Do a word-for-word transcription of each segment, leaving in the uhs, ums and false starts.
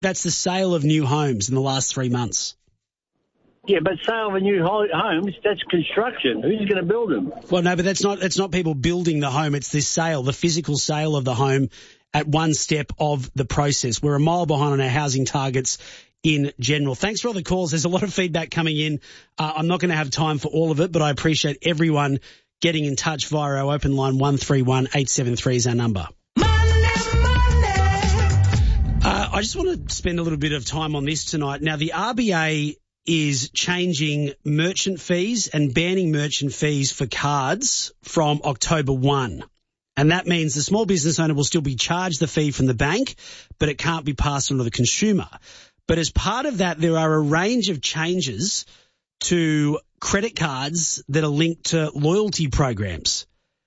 That's the sale of new homes in the last three months. Yeah, but sale of a new ho- homes, that's construction. Who's going to build them? Well, no, but that's not, it's not people building the home. It's this sale, the physical sale of the home at one step of the process. We're a mile behind on our housing targets in general. Thanks for all the calls. There's a lot of feedback coming in. Uh, I'm not going to have time for all of it, but I appreciate everyone getting in touch via our open line. One three one eight seven three is our number. Uh, I just want to spend a little bit of time on this tonight. Now, the R B A is changing merchant fees and banning merchant fees for cards from October first. And that means the small business owner will still be charged the fee from the bank, but it can't be passed on to the consumer. But as part of that, there are a range of changes to credit cards that are linked to loyalty programs.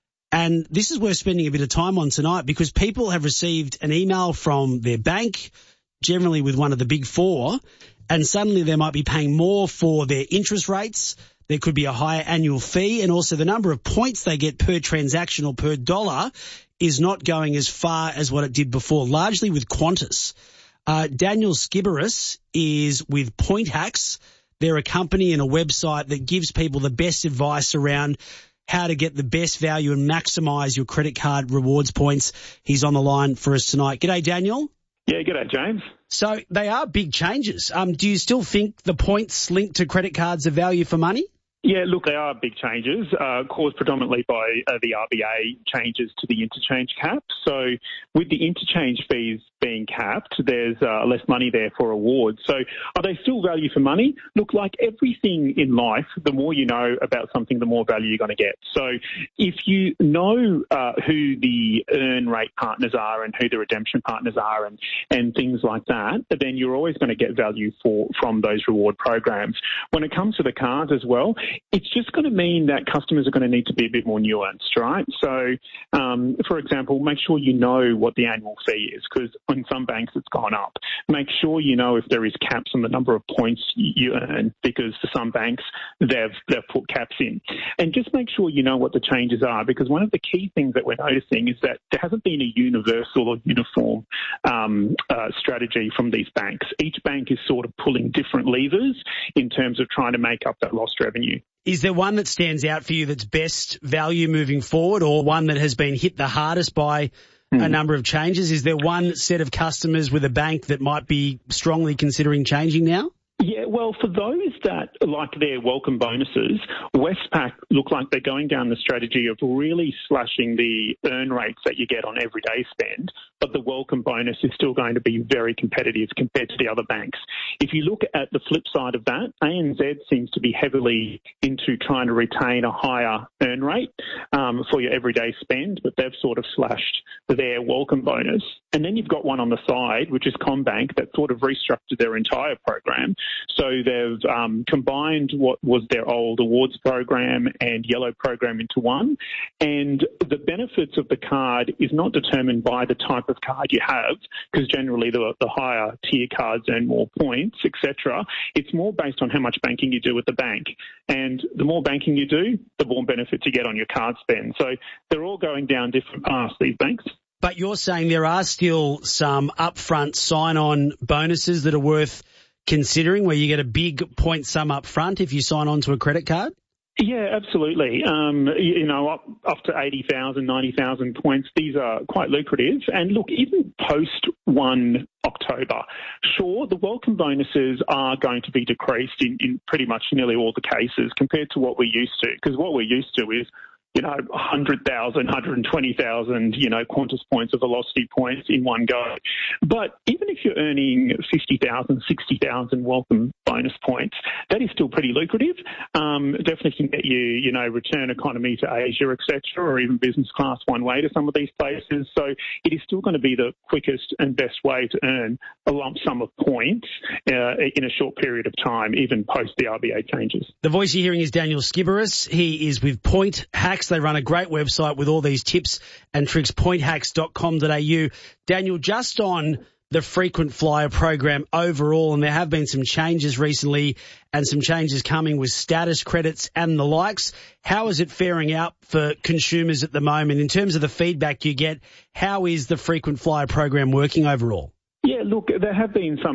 And this is worth spending a bit of time on tonight because people have received an email from their bank, generally with one of the big four, and suddenly they might be paying more for their interest rates. There could be a higher annual fee, and also the number of points they get per transaction or per dollar is not going as far as what it did before, largely with Qantas. Uh, Daniel Skiberis is with Point Hacks. They're a company and a website that gives people the best advice around how to get the best value and maximise your credit card rewards points. He's on the line for us tonight. G'day, Daniel. Yeah, g'day, James. So they are big changes. Um, do you still think the points linked to credit cards are value for money? Yeah, look, they are big changes, uh, caused predominantly by uh, the R B A changes to the interchange cap. So with the interchange fees being capped, there's uh, less money there for awards. So are they still value for money? Look, like everything in life, the more you know about something, the more value you're going to get. So if you know uh, who the earn rate partners are and who the redemption partners are and, and things like that, then you're always going to get value for from those reward programs. When it comes to the cards as well, it's just going to mean that customers are going to need to be a bit more nuanced, right? So, um, for example, make sure you know what the annual fee is, because in some banks it's gone up. Make sure you know if there is caps on the number of points you earn, because for some banks they've they've put caps in. And just make sure you know what the changes are, because one of the key things that we're noticing is that there hasn't been a universal or uniform um, uh, strategy from these banks. Each bank is sort of pulling different levers in terms of trying to make up that lost revenue. Is there one that stands out for you that's best value moving forward, or one that has been hit the hardest by mm. a number of changes? Is there one set of customers with a bank that might be strongly considering changing now? Yeah, well, for those that like their welcome bonuses, Westpac look like they're going down the strategy of really slashing the earn rates that you get on everyday spend, but the welcome bonus is still going to be very competitive compared to the other banks. If you look at the flip side of that, A N Z seems to be heavily into trying to retain a higher earn rate um, for your everyday spend, but they've sort of slashed their welcome bonus. And then you've got one on the side, which is CommBank, that sort of restructured their entire program. So they've um, combined what was their old awards program and yellow program into one. And the benefits of the card is not determined by the type of card you have, because generally the, the higher tier cards earn more points, et cetera. It's more based on how much banking you do with the bank. And the more banking you do, the more benefits you get on your card spend. So they're all going down different paths, these banks. But you're saying there are still some upfront sign-on bonuses that are worth considering, where you get a big point sum up front if you sign on to a credit card? Yeah, absolutely. Um, you know, up, up to eighty thousand, ninety thousand points, these are quite lucrative. And look, even post first October, sure, the welcome bonuses are going to be decreased in, in pretty much nearly all the cases compared to what we're used to, because what we're used to is, you know, one hundred thousand, one hundred twenty thousand, you know, Qantas points or Velocity points in one go. But even if you're earning fifty thousand, sixty thousand welcome bonus points, that is still pretty lucrative. Um, definitely can get you, you know, return economy to Asia, et cetera, or even business class one way to some of these places. So it is still going to be the quickest and best way to earn a lump sum of points uh, in a short period of time, even post the R B A changes. The voice you're hearing is Daniel Skiberis. He is with Point Hacks. They run a great website with all these tips and tricks, point hacks dot com dot a u. Daniel, just on the frequent flyer program overall, and there have been some changes recently and some changes coming with status credits and the likes. How is it faring out for consumers at the moment? In terms of the feedback you get, how is the frequent flyer program working overall? Yeah, look, there have been some